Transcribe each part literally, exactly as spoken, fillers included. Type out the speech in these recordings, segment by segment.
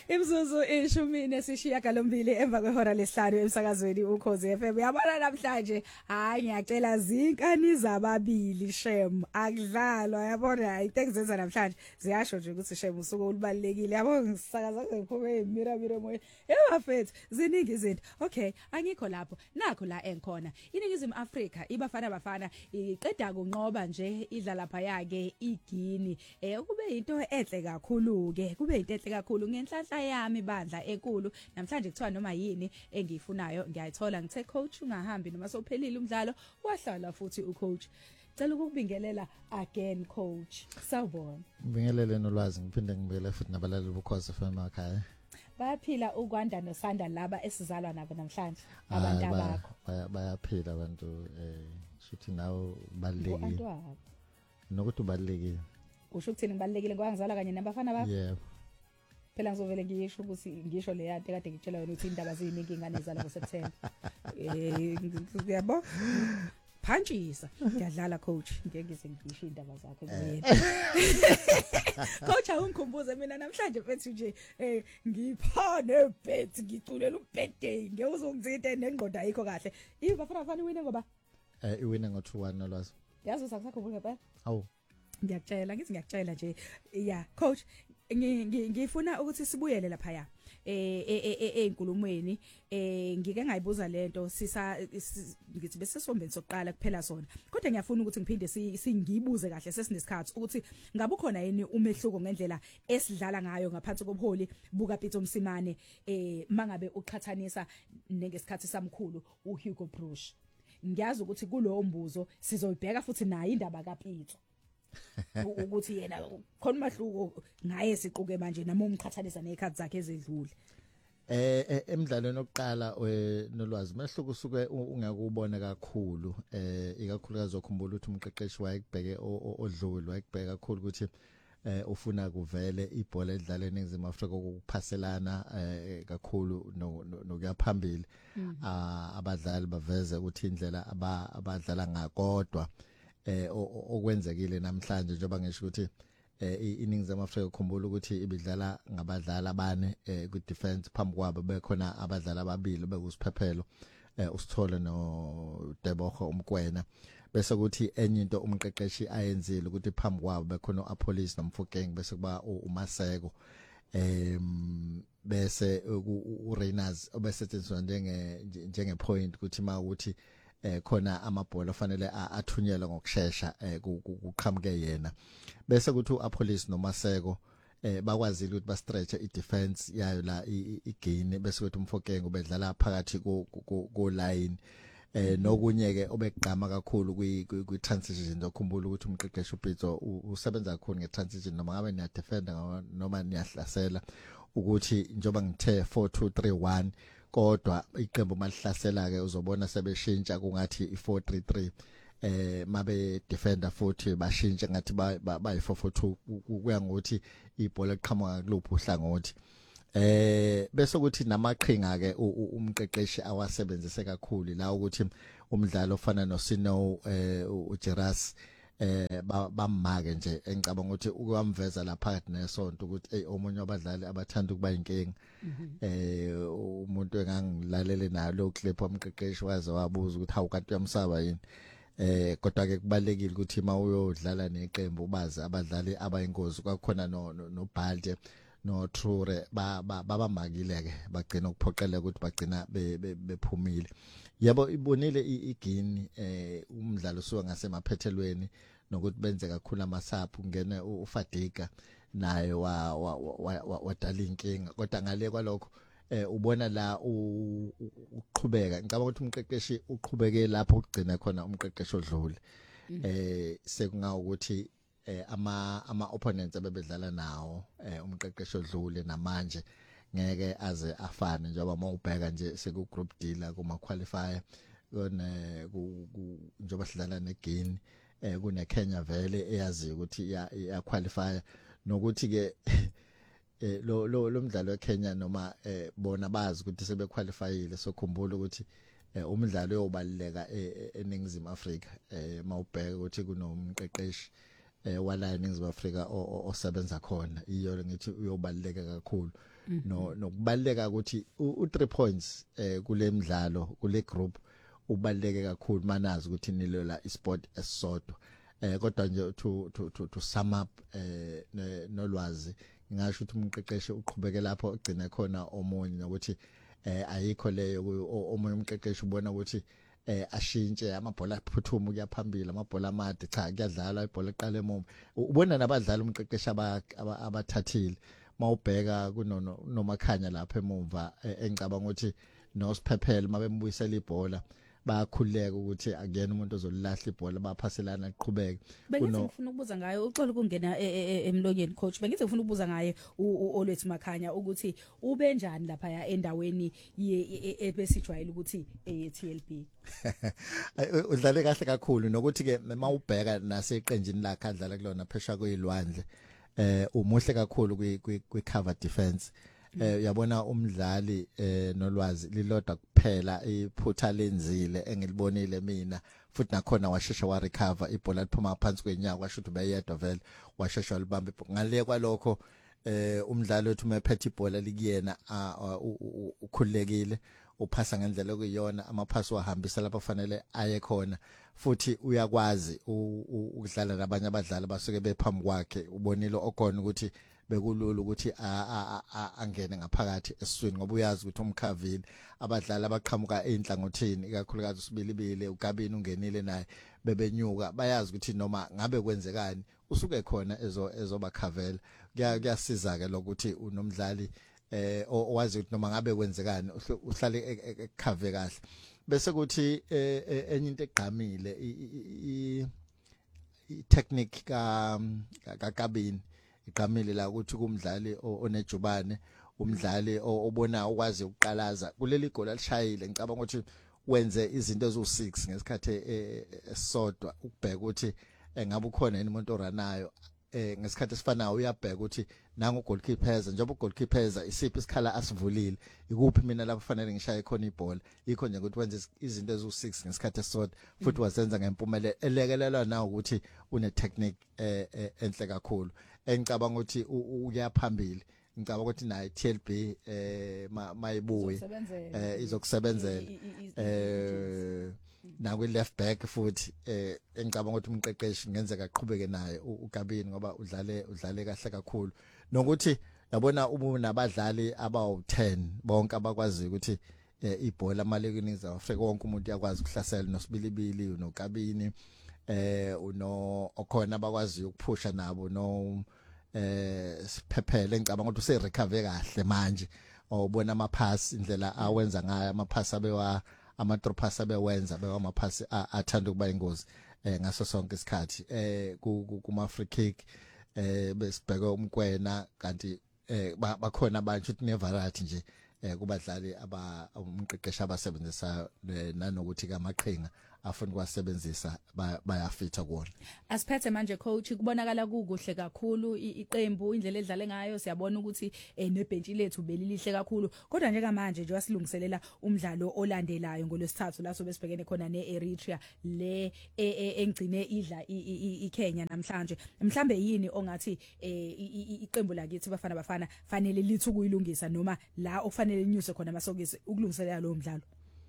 Imzuzu ishumi nesishiyagalombili emva kwehora lesihlanu emsakazweni uKhosi F M. Yabona namhlanje hayi ngiyacela zinkani zababili Shem akudlalwa yabona ayitekenzenza namhlanje ziyasho nje ukuthi Shem usuku olubalekile yabo ngisakaza ngiphume emira mira emoyeni ebafethu ziningi izinto. Okay angikho lapho nakho la enkhona iningizimu Afrika ibafana bafana iqeda kunqoba nje idlala lapha yake igini eh kube into enhle kakhulu ke kube into enhle kakhulu ngenhlanhla yami bandla enkulu namhlanje kuthiwa noma yini engiyifunayo ngiyayithola ngithe coach ungahambi noma sophelile umdlalo wahlala futhi ucoach cela ukubingelela again coach sawubona ngibingelele nolwazi ngiphinde ngibele futhi nabalali bukhosi F M ekhaya bayaphila ukwanda nosanda laba esizalwa nabo namhlanje abantu abakho bayaphila abantu eh shuthi nawo balekile nokuthi ubalekile usho ukuthini ngibalekile ngoba ngizalwa kanye nabafana bakho yebo phela ngizovele ngiyisho ukuthi ngisho le yanto ekade ngitshela wena ukuthi indaba ziningi ingane izala ngoSeptember eh yabo phantshisa ngiyadlala coach ngeke ngize ngisho indaba zakho kuyena coach awungikhumbuze mina namhlanje mfethu nje eh ngiphane bet ngiculela ubirthday ngiyozongizithe nengqondo ayikho kahle ibafana bafana wine ngoba eh iwine ngo two one nolwazi yazi usakukhumbula ngempela awu ngiyakutshela ngithi ngiyakutshela nje yeah coach ngifuna ukuthi sibuyele lapha ya eh einkulumweni eh ngike ngayibuza lento sisa ngithi bese sombeni sokuqala kuphela sona kodwa ngiyafuna ukuthi ngiphinde singibuze kahle sesinesikhathi ukuthi ngabe ukhona yini umehluko ngendlela esidlala ngayo ngaphansi kobuholi buka Peter Msimane eh mangabe uqhathanisa nengesikhathi samkhulu uHugo Brush ngiyazi ukuthi kulowo mbuzo sizoyibheka futhi nayo indaba kaPeter ukuthi yena khona mahluko ngaye siquke manje noma umqhathanisa nekhathi zakhe ezedlule eh emidlalweni oqala nolwazi mahluko usuke ungakubona kakhulu eh ikakhulukazi okhumbula ukuthi umqeqeshi wayekubheke odlule wayekubheka kakhulu ukuthi eh ufuna kuvele ibhola edlala eNingizimu Afrika ukuphaselana eh kakhulu nokuyaphambili abadlali baveze ukuthi indlela abadlala ngakodwa eh okwenzekile namhlanje njengoba ngisho ukuthi eh iNingizimu Afrika ukhumbula ukuthi ibidlala ngabadlali abane eh ku defense phambi kwabo bekhona abadlali ababili bekusiphephelo eh usithole no Debogo umkwena bese kuthi enye into umqeqeshi ayenzile ukuthi phambi kwabo bekhona uApollis nomfukeng bese kuba uMaseko em bese uReyners obesetshenziswa njenge njenge point ukuthi ma ukuthi eh khona amabhola afanele athunyelwe ngokusheshsha eh kuqhamuke yena bese kuthi uApollis noMaseko eh bakwazile ukuthi ba stretch i-defense yayo la igain bese kuthi umfokenge ubedlala phakathi ko line eh nokunye ke obegqama kakhulu kwi transition okhumbula ukuthi umqeqeshi uPeter usebenza kakhulu nge-transition noma ngabe niya defender noma niyahlasela ukuthi njoba ngithe four two three one kodwa iqembu malihlasela ke uzobona sebeshintsha kungathi i-four three three eh mabe defender futhi bashintsha ngathi bayi four four two kuya ngokuthi ibhola liqhamuka kuluphi uhlangothi eh bese ukuthi namaqhinga ke umqeqeshi awasebenzise kakhulu la ukuthi umdlalo ofana noSino eh uJeras eh bamake nje engicabanga ukuthi ukwamveza la phakathi nesonto ukuthi hey omunye wabadlali abathanda ukuba inkinga eh umuntu engangilalele nalo clip wamqeqeshi waze wabuza ukuthi hawu kanti uyamsaba yini eh kodwa ke kubalekile ukuthi ma uyodlala neqembu bazi abadlali abayingozi kwakhona no noBalde no Trure babamakile ke bagcina ukuphoqela ukuthi bagcina bephumile yabo ibonile igini eh umdlalo usuka ngasemaphethelweni nokuthi benze kakhulu amasaphu ngene uFadika naye wa wadala inkinga kodwa ngale kwalokho eh ubona la uqhubeka ngicabanga ukuthi umqeqeshi uqhubeke lapho ugcina khona umqeqeshi odlule eh sekunga ukuthi eh ama ama opponents abebedlala nawo eh umqeqeshi odlule namanje ngeke aze afane njengoba mawubheka nje seku group deal kuma qualifier kone njengoba sidlala neGuinea eh kune Kenya vele eyazi ukuthi ya qualifier nokuthi ke eh lo lo mdlalo weKenya noma eh bona bazi ukuthi sebe qualifyile sokhumbula ukuthi eh umdlalo uyobaleka eNingizimu Afrika eh mawubheka ukuthi kunomqeqeshi eh wala eNingizimu Afrika osebenza khona iyo ngithi uyobaleka kakhulu no nokubaleka ukuthi u three points eh kule midlalo kule group ubaleke kakhulu manazi ukuthi nilo la isport esisodwa eh kodwa nje to to to, to sum up eh nolwazi ngisho ukuthi umqeqeshi uqhubeke lapho ugcina khona omunye ukuthi eh ayikho leyo omunye umqeqeshi ubona ukuthi eh ashintshe amabhola aphuthuma kuya phambili amabhola amade cha kuyadlala ibhola eqale emuva ubona nabadlali umqeqeshi abathathile mawubheka kunono nomakhanya lapha emuva engicabanga ukuthi nosiphephele mabembuyisela ibhola bayakhuleka ukuthi akuyena umuntu ozolilahla ibhola baphaselana iqhubeke kuno ngifuna ukubuza ngayo uxolo ukungena emlonyeni coach bengize ngifuna ukubuza ngaye uOlwethu Makhanya ukuthi ube njani lapha ya endaweni ebesijwayele ukuthi eTL B udlale kahle kakhulu nokuthi ke mawubheka naseqenjini lakhe adlala kulona phesha kuyilwandle eh umuhle kakhulu kwi cover defense eh uyabona umdlali eh nolwazi lilodwa kuphela iphutha lenzile engilibonile mina futhi nakhona washesha wa recover ibhola liphuma phansi kwenyaka washo ukuthi bayedwa vele washesha walibamba ngale kwalokho eh umdlali wethu mephethe ibhola likuyena ukhulekile uphasa ngendlela okuyiyona amaphasi wahambisa lapho fanele aye khona futhi uyakwazi ukudlala nabanye abadlali basuke bephambi kwakhe ubonile okona ukuthi bekulula ukuthi angene ngaphakathi esiswini ngoba uyazi ukuthi umkhavile abadlali abaqhamuka einhlangothini ikakhulukazi usibilibile uGabini ungenile naye bebenyuka bayazi ukuthi noma ngabe kwenzekani usuke khona ezo ezobakhavela kuyasiza ke lokuthi unomdlali eh owazi ukuthi noma ngabe kwenzekani uhlale ekhave kahle bese kuthi enye into egqamile i technique ka kaKabini iqhamile la ukuthi kumdlali onejubane umdlali obona ukwazi ukuqalaza kuleli goal alishayile ngicabanga ukuthi wenze izinto ezo six ngesikhathi esisodwa ukubheka ukuthi engabe ukhona yini umuntu oranayo eh ngesikhathi esifanayo uyabheka ukuthi nangu goalkeeper njengoba ugoalkeeper isiphi isikhala asivulile ikuphi mina lapho fanele ngishaye khona ibhola ikho nje ukuthi wenze izinto ezo six ngesikhathi esisodwa futhi wazenza ngempumelelo elekelelwa na ukuthi une technique eh enhle kakhulu engicabanga ukuthi uyaphambili ngicabanga ukuthi naye T L B eh mayibuye eh izokusebenzela eh na kwi left back futhi eh engicabanga ukuthi umqeqeshi ngenzeka aqhubeke naye uGabini ngoba udlale udlale kahle kakhulu nokuthi yabona ubu nabadlali abawu ten bonke abakwazi ukuthi ibhola malekini za Africa wonke umuntu yakwazi ukuhlasela nosibilibili unoGabini eh uno okhona abakwazi ukuphusha nabo no eh siphephele ngicabanga ukuthi use recover kahle manje awubona amaphasi indlela awenza ngayo amaphasi abewa ama drop pass abewenza bewa amaphasi athanda ukuba ingozi eh ngaso sonke isikhathi eh kuma free kick eh besibheka umkwena kanti eh bakhona abantu ukuthi nevarity nje eh kubadlali aba umqeqesha abasebenzisa nanokuthi kamaqhinga afuna kwasebenzisa bayafitha kuona asiphethe manje coach kubonakala kukuhle kakhulu iqembu indlela edlale ngayo siyabona ukuthi nebhenchi lethu belilihle kakhulu kodwa nje manje nje wasilungiselela umdlalo olandelayo ngolwesithathu la sobe sibhekene khona neEritrea le engcine idla iKenya namhlanje mhlambe yini ongathi iqembu lakithi bafana bafana fanele lithi ukuyilungisa noma la okufanele linyuse khona masokisi ukulungiselela lo mdlalo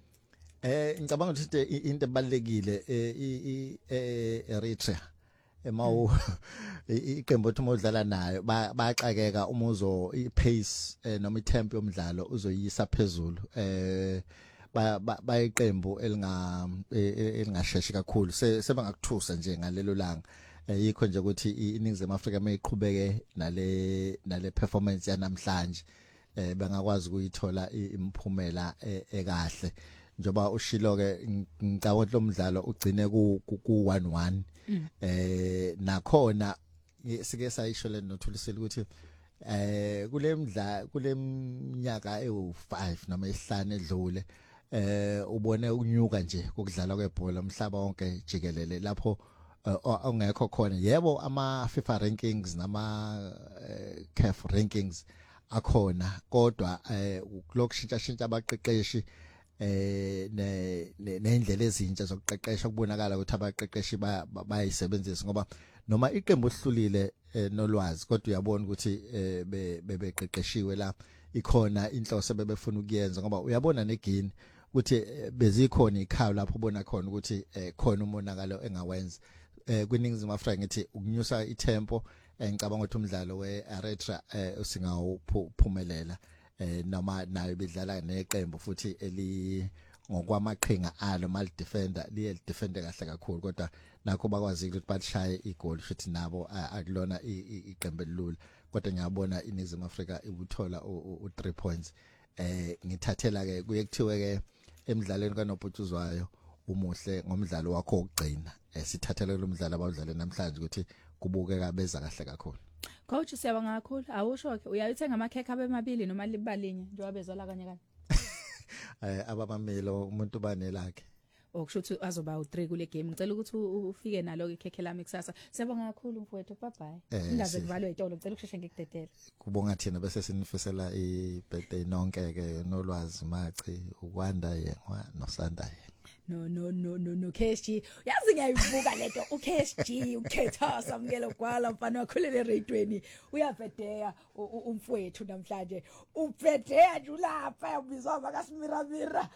Eh ngicabanga ukuthi into ebalekile i Eritrea emawu iqembu ukuthi modlala nayo baxakeka umuzo ipace noma itempo yomdlalo uzoyisa phezulu eh bayiqembu elinga elingasheshe kakhulu sebangakuthusa nje ngalelo langa yikho nje ukuthi iningizimu Afrika mayiqhubeke nale nale performance yanamhlanje eh bangakwazi ukuyithola imphumela ekahle njoba ushilo ke ngicabanga ukuthi lo mdlalo ugcine ku one one eh nakhona sike sayisho le nothulisela ukuthi eh kule mdla kule minyaka ewu five noma isihlanu edlule eh ubone unyuka nje kokudlala kwebhola umhlaba wonke jikelele lapho ongekho khona yebo ama FIFA rankings nama C A F rankings akhona kodwa eh lokushintsha shintsha abaqeqeshi eh nendlela ezintsha zokuqeqesha kubonakala ukuthi abaqeqeshi bayisebenzisa ngoba noma iqembu lihlulile nolwazi kodwa uyabona ukuthi bebeqeqeshiwe la ikhona inhloso bebefuna ukuyenza ngoba uyabona neGuinea ukuthi bezikhona ikhawu lapho ubona khona ukuthi khona umonakalo engawenza eh kwiningizimu Afrika ngithi ukunyusa itempo ngicabanga ukuthi umdlalo weEritrea usingawuphumelela eh noma nayo bidlala neqembu futhi eli ngokwamaqhinga alo mal defender liye defender kahle kakhulu kodwa nakho bakwazi ukuthi bashaye igoli futhi nabo akulona iqembu elilula kodwa ngiyabona iningizimu Afrika ibuthola u three points eh ngithathela ke kuye kuthiwe ke emidlalweni kaNobhutshuzwayo umuhle ngomdlalo wakho wokugcina esithathele lo mdlalo abawudlale namhlanje ukuthi kubukeka beza kahle kakhulu. Coach siyabonga kakhulu awusho ke uyayithenga amakhekhe abemabili noma libalinye njengoba bezwala kanye kanye. Eh abamamelo umuntu banelakhe. Okusho ukuthi azoba u three kule game ngicela ukuthi ufike nalo ikhekhe lami kusasa. Siyabonga kakhulu mfowethu bye bye. Ingaze kuvalwe itolo ngicela ukusheshe ngikudedele. Kubonga thina bese sinifisela ibirthday nonke ke nolwazi machi ukwanda yengwa nosanda yengwa. No no no no no K S G yazi ngiyayivuka lento u K S G ukhetha samukelo kwala mfana wakhulele radweni uyabhedeya umfowethu namhlanje ubhedeya nje lapha yabizwa bakasimiramira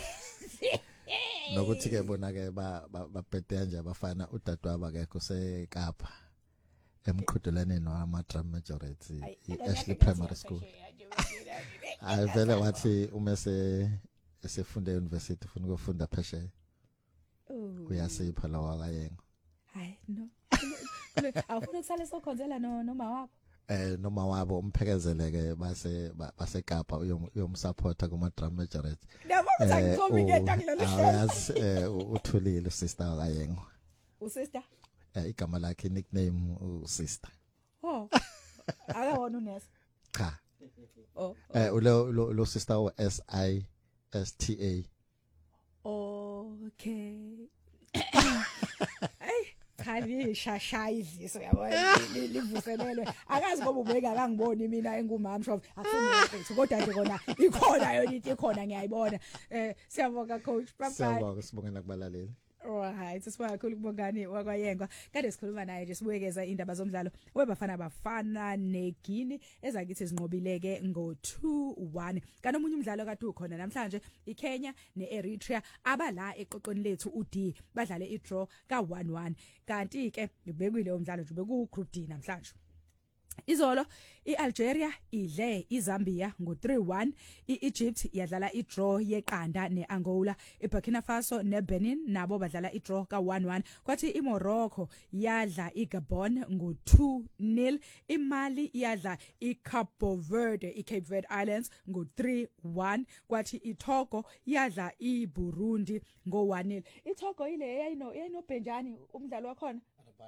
nokuthi ke bona ke ba babhedeya nje abafana udadwaba ke kuseKapa emqhudelane noama drum majority iAshley Primary School ayivele wathi umese esefunde university ufuna ukufunda phesheya uyasipha la wakayengo hayi no awufuna ukusala sokhonzela no noma wabo eh noma wabo umphekezeleke base baseKapa uyomsupporta kuma drum majority yabona ngithobi ngeta kulolu yazi uthulile sister wakayengo usister eh igama lakhe nickname usister oh akawona uNes cha oh eh lo lo sister o S I S T A. Okay. Ay, khali shashayizisi uyabona livuselelwe. Akazi ngoba ubeka kangiboni mina engumama shop. Akufuneki kodwa nje kona ikhona yona into ikhona ngiyayibona. Eh siyabonga coach. Bye bye. Siyabonga sibongela kubalaleli. Right, sisibonga kakhulu kubongani wakwaYengwa. Kade sikhuluma naye nje sibuyekeza indaba zomdlalo. Webafana bafana neGuinea ezakithi zinqobileke ngo two one. Kanti omunye umdlalo kade ukhona namhlanje iKenya neEritrea abala eqoqweni lethu uD badlale idraw ka one one. Kanti ke ubekile umdlalo nje beku group D namhlanje. Izolo iAlgeria idle iZambia ngo three one, iEgypt yadlala idraw yeqanda neAngola, iBurkina Faso neBenin nabo badlala idraw ka one one, kwathi iMorocco yadla iGabon ngo two nil, iMali yadla iCape Verde iCape Verde Islands ngo three one, kwathi iTogo yadla iBurundi ngo one nil. iTogo ile yayino yayino Benjani umdlalo wakhona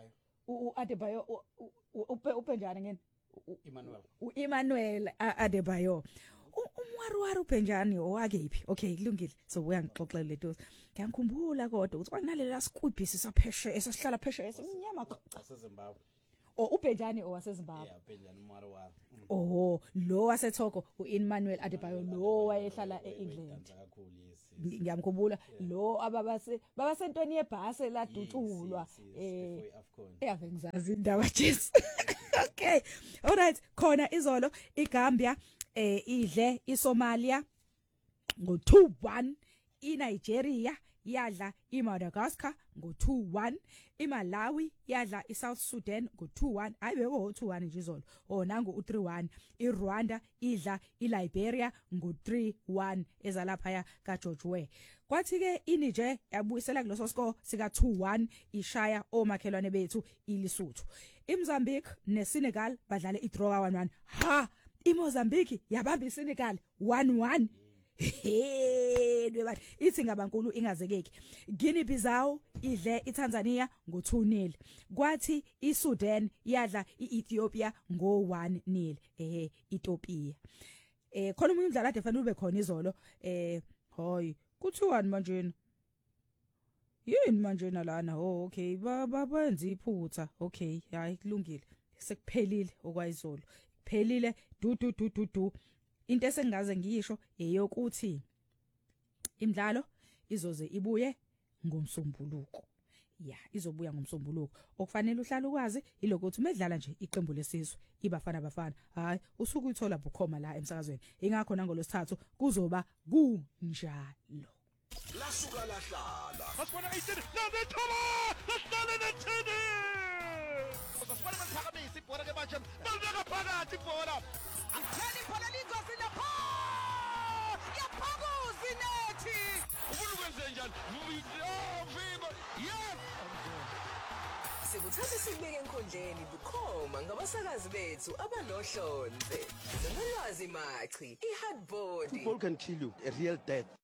u Adebayo upenjani ngene Emmanuel uEmmanuel Adebayo umwaruwaru upenjani owakephi okay kulungile so uyangixoxela leto ngiyakhumbula kodwa ukuthi kwanalela squibhi sisapheshe esasihlala pheshe esimnyama waseZimbabwe o upenjani owaseZimbabwe yeah upenjani umwaruwaru oh lo waseTogo uEmmanuel Adebayo lo wayehlala eEngland ngiyamkhumbula lo ababase babasentweni yebhasi laduculwa eh ave ngizazi indaba Jesu okay all right khona izolo iGambia eh idle iSomalia ngo two one, iNigeria yadla iMadagascar ngo two one, iMalawi yadla iSouth Sudan ngo two one, ayibeko two one nje izolo oh nangu u three one, iRwanda idla iLiberia ngo three one ezalapha kaGeorge Weah. Kwathi ke iNiger yabuyisela kuloso score sika two one ishaya omakhelwane bethu iLesotho. iMozambique neSenegal badlale idraw one one. Ha, iMozambique yabamba iSenegal one one. Hey bathi ithi ngabankulu ingazekeki. Guinea Bissau idle iTanzania ngo two nil, kwathi iSudan yadla iEthiopia ngo one nil. eh Ethiopia eh khona umunye umdlalo ade fanele ube khona izolo eh hoyi ku two one manje yini manje nalana oh okay baba benza iphutha okay hayi kulungile sekuphelile okwayizolo kuphelile du du du du du. Into esengaze ngiyisho eyokuthi imidlalo izoze ibuye ngomsombuluko ya izobuya ngomsombuluko okufanele uhlala ukwazi iloko uthi medlala nje iqembu lesizwe ibafana bafana hayi usuku uthola bukhoma la emsakazweni ingakho nangolosithathu kuzoba kunjalo lasuka lahlala asibona eighteen nabe thoma lasihlale nethini usasibona maphakamisa ibhola ke manje balibeka phakathi ibhola angitheni ibhola ligosi lapha yaphakuzi nethi ufuna ukwenze njani oh vivo yes sikuthatha sibeke enkundleni bukhoma ngabasakazi bethu abanohlonze nolwazi machi ihardboard Football can kill you, a real death.